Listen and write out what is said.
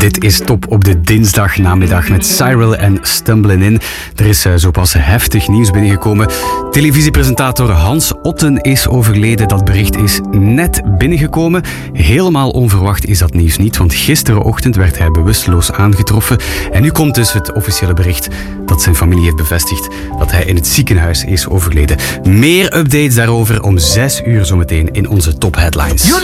Dit is Top op de dinsdagnamiddag met Cyril en Stumbling In. Er is zo pas heftig nieuws binnengekomen. Televisiepresentator Hans Otten is overleden. Dat bericht is net binnengekomen. Helemaal onverwacht is dat nieuws niet, want gisterenochtend werd hij bewusteloos aangetroffen. En nu komt dus het officiële bericht dat zijn familie heeft bevestigd dat hij in het ziekenhuis is overleden. Meer updates daarover om 6 uur zometeen in onze Top Headlines.